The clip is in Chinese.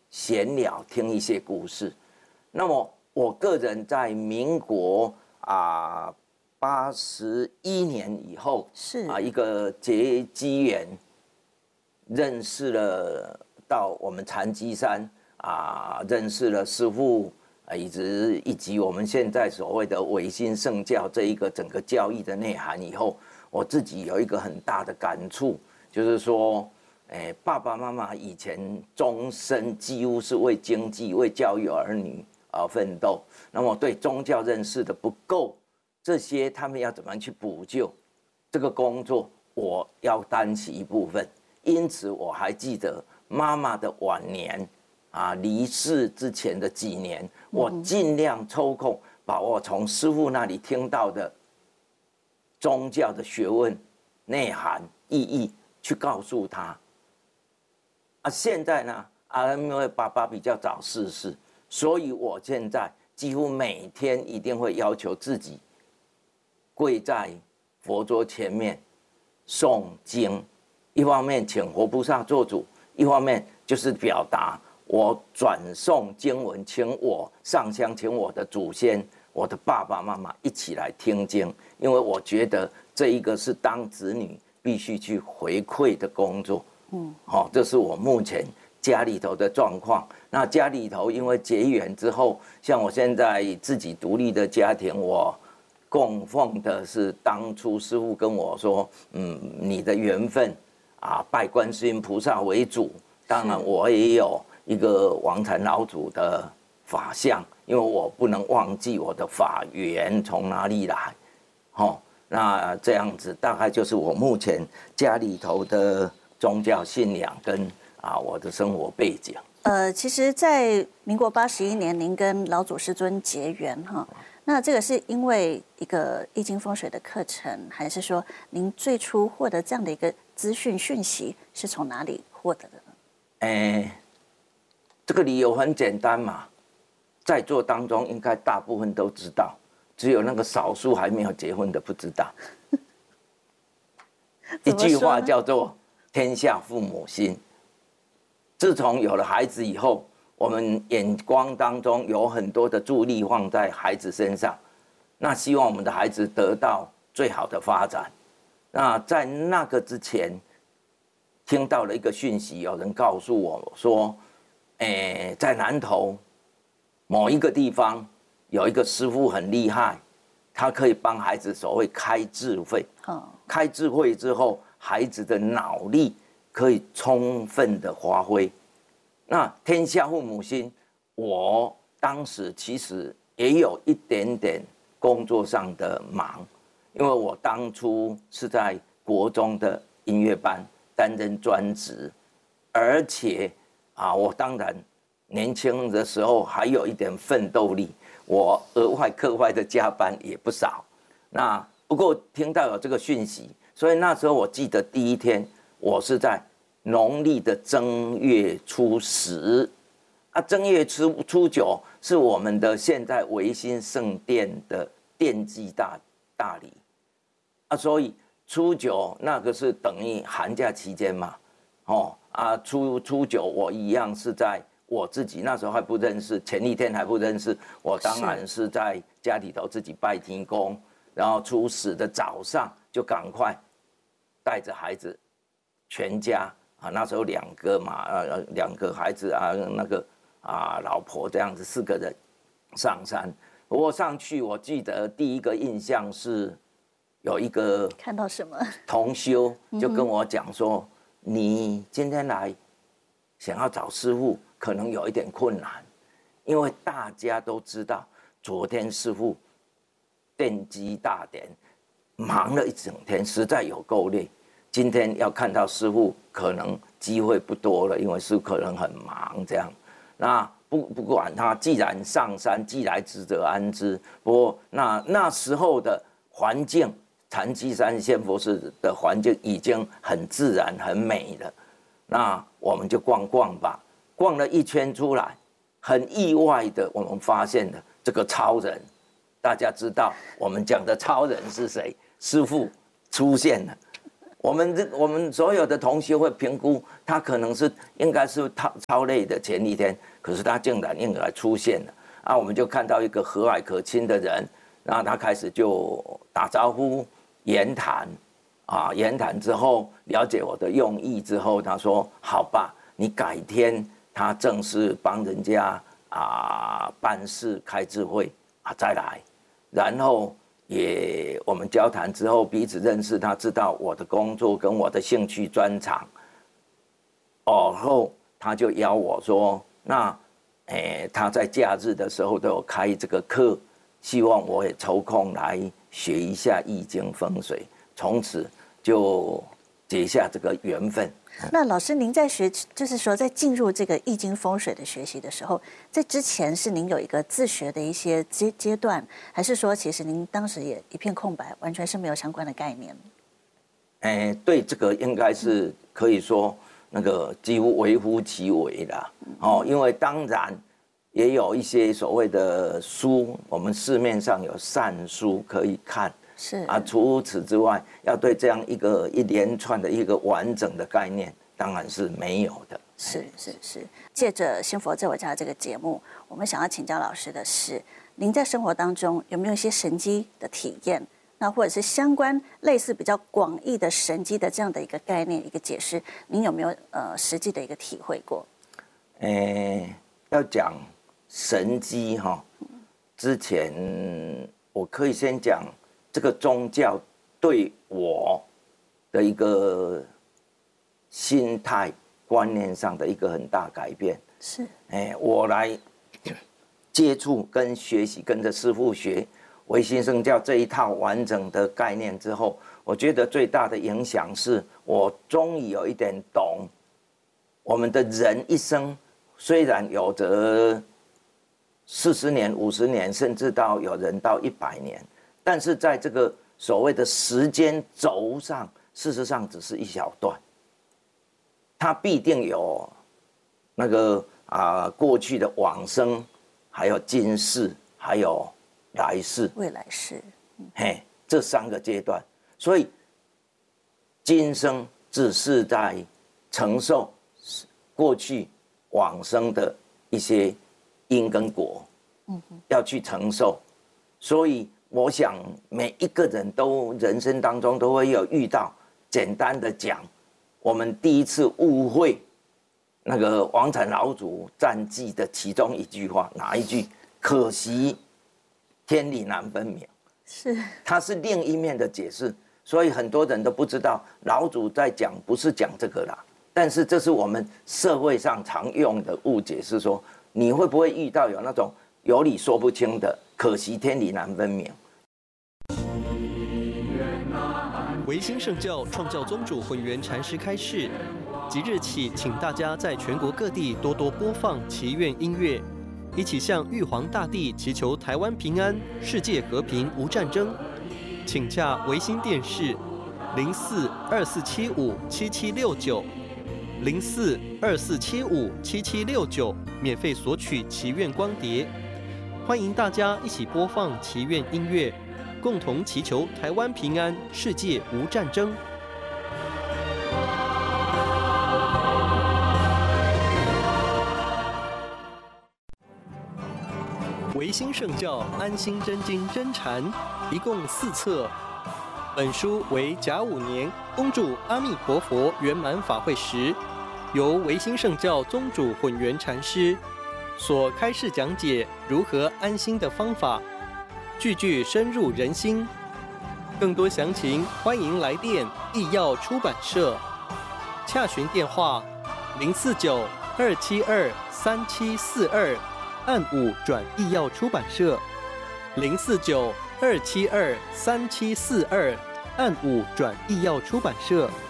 闲聊，听一些故事。那么我个人在民国81年以后， 是一个机缘认识了到我们禅机山认识了师父以及我们现在所谓的唯心圣教这一个整个教义的内涵以后，我自己有一个很大的感触，就是说，爸爸妈妈以前终身几乎是为经济、为教育儿女而奋斗，那么对宗教认识的不够，这些他们要怎么样去补救？这个工作我要担起一部分，因此我还记得妈妈的晚年。离世之前的几年，我尽量抽空把我从师父那里听到的宗教的学问、内涵、意义去告诉他。现在呢，因为爸爸比较早逝世，所以我现在几乎每天一定会要求自己跪在佛桌前面诵经，一方面请活菩萨做主，一方面就是表达。我转诵经文，请我上香，请我的祖先、我的爸爸妈妈一起来听经，因为我觉得这一个是当子女必须去回馈的工作。这是我目前家里头的状况。那家里头因为结缘之后，像我现在自己独立的家庭，我供奉的是当初师父跟我说，你的缘分拜观世音菩萨为主，当然我也有。一个王禅老祖的法相，因为我不能忘记我的法源从哪里来，那这样子大概就是我目前家里头的宗教信仰跟我的生活背景。 其实，在民国81年，您跟老祖师尊结缘哈，那这个是因为一个易经风水的课程，还是说您最初获得这样的一个资讯讯息是从哪里获得的呢？ 这个理由很简单嘛，在座当中应该大部分都知道，只有那个少数还没有结婚的不知道。一句话叫做“天下父母心”。自从有了孩子以后，我们眼光当中有很多的注意力放在孩子身上，那希望我们的孩子得到最好的发展。那在那个之前，听到了一个讯息，有人告诉我说。在南投某一个地方有一个师父很厉害，他可以帮孩子所谓开智慧。开智慧之后，孩子的脑力可以充分的发挥。那天下父母心，我当时其实也有一点点工作上的忙，因为我当初是在国中的音乐班担任专职，而且。我当然年轻的时候还有一点奋斗力，我额外课外的加班也不少。那不过听到有这个讯息，所以那时候我记得第一天，我是在农历的正月初10，正月初9是我们的现在唯心圣殿的奠基大礼，所以初9那个是等于寒假期间嘛，初9我一样是在我自己那时候还不认识，前一天还不认识，我当然是在家里头自己拜天公，然后初10的早上就赶快带着孩子，全家那时候2个嘛，2个孩子那个老婆这样子4个人上山。我上去，我记得第一个印象是有一个看到什么同修就跟我讲说。你今天来想要找师父，可能有一点困难，因为大家都知道，昨天师父奠基大典忙了一整天，实在有够累。今天要看到师父，可能机会不多了，因为师父可能很忙这样。那不管他，既然上山，既来之则安之。不过那时候的环境。禅机山仙佛寺的环境已经很自然、很美了，那我们就逛逛吧。逛了一圈出来，很意外的，我们发现了这个超人。大家知道我们讲的超人是谁？师父出现了。 我们所有的同学会评估，他可能是应该是超累的前一天，可是他竟然应该出现了啊！我们就看到一个和蔼可亲的人，然后他开始就打招呼、言谈，啊，言谈之后了解我的用意之后，他说：“好吧，你改天他正式帮人家办事开智慧啊再来。”然后我们交谈之后彼此认识，他知道我的工作跟我的兴趣专长。后他就邀我说：“那他在假日的时候都有开这个课，希望我也抽空来学一下易经风水。”从此就结下这个缘分。 那老师，您在就是说在进入这个易经风水的学习的时候，在之前是您有一个自学的一些阶段，还是说其实您当时也一片空白，完全是没有相关的概念？ 对，这个应该是可以说那个几乎微乎其微啦。因为当然也有一些所谓的书，我们市面上有善书可以看。 是啊，除此之外，要对这样一连串的一个完整的概念，当然是没有的。 是。借着仙佛在我家这个节目，我们想要请教老师的是，您在生活当中有没有一些神迹的体验？那或者是相关类似比较广义的神迹的这样的一个概念、一个解释，您有没有实际的一个体会过？ 要讲神迹之前我可以先讲。这个宗教对我的一个心态观念上的一个很大改变是， 我来接触跟学习，跟着师父学唯心圣教这一套完整的概念之后，我觉得最大的影响是我终于有一点懂，我们的人一生虽然有着40年、50年，甚至到有人到100年。但是在这个所谓的时间轴上，事实上只是一小段，它必定有那个过去的往生，还有今世，还有来世、 未来世， 这3个阶段。所以今生只是在承受过去往生的一些因跟果，要去承受，所以。我想每一个人都人生当中都会有遇到，简单的讲，我们第一次误会那个王禅老祖赞记的其中一句话，哪一句？可惜天理难分明。 是， 它是另一面的解释，所以很多人都不知道老祖在讲不是讲这个啦。但是这是我们社会上常用的误解，是说你会不会遇到有那种有理说不清的？可惜天理难分明。 唯心圣教创教宗主混元禅师开示，即日起，请大家在全国各地多多播放祈愿音乐，一起向玉皇大帝祈求台湾平安、世界和平、无战争。请洽唯心电视04247577690424757769，免费索取祈愿光碟。欢迎大家一起播放祈愿音乐，共同祈求台湾平安，世界无战争。唯心圣教安心真经真禅，一共4册。本书为甲午年恭祝阿弥陀佛圆满法会时，由唯心圣教宗主混元禅师所开示讲解如何安心的方法，句句深入人心。更多详情，欢迎来电义耀出版社，洽询电话049-272-3742，按5转义耀出版社，049-272-3742，按5转义耀出版社。